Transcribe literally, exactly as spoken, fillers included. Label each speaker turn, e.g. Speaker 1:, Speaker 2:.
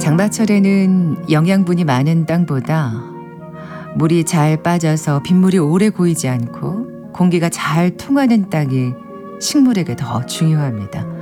Speaker 1: 장마철에는 영양분이 많은 땅보다 물이 잘 빠져서 빗물이 오래 고이지 않고 공기가 잘 통하는 땅이 식물에게 더 중요합니다.